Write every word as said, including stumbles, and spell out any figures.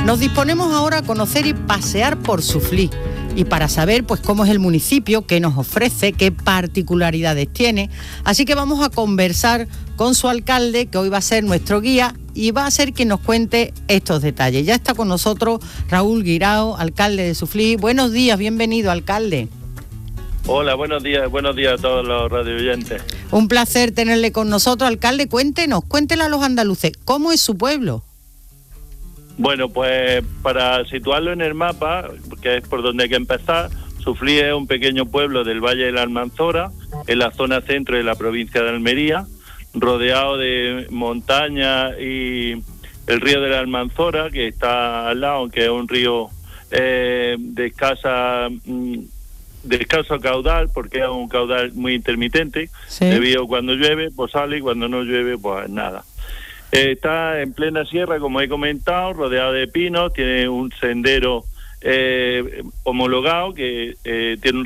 Nos disponemos ahora a conocer y pasear por Suflí. Y para saber pues cómo es el municipio, qué nos ofrece, qué particularidades tiene. Así que vamos a conversar con su alcalde, que hoy va a ser nuestro guía y va a ser quien nos cuente estos detalles. Ya está con nosotros Raúl Guirao, alcalde de Suflí. Buenos días, bienvenido, alcalde. Hola, buenos días, buenos días a todos los radioyentes. Un placer tenerle con nosotros, alcalde. Cuéntenos, cuéntele a los andaluces, ¿cómo es su pueblo? Bueno, pues para situarlo en el mapa, que es por donde hay que empezar, Suflí es un pequeño pueblo del Valle de la Almanzora, en la zona centro de la provincia de Almería, rodeado de montañas y el río de la Almanzora, que está al lado, que es un río eh, de escasa... Mm, de escaso caudal, porque es un caudal muy intermitente, ¿sí? Debido cuando llueve, pues sale, y cuando no llueve, pues nada. Eh, está en plena sierra, como he comentado, rodeado de pinos, tiene un sendero eh, homologado, que eh, tiene un